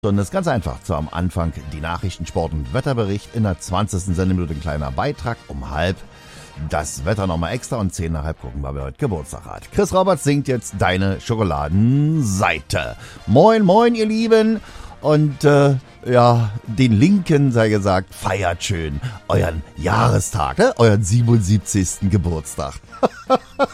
Und das ist ganz einfach. Zu am Anfang die Nachrichten, Sport und Wetterbericht. In der 20. Sendeminute ein kleiner Beitrag. Um halb das Wetter nochmal extra. Und 10 nach halb gucken, weil wir heute Geburtstag hat. Chris Roberts singt jetzt Deine Schokoladenseite. Moin, moin, ihr Lieben. Und den Linken sei gesagt, feiert schön euren Jahrestag, ne? Euren 77. Geburtstag.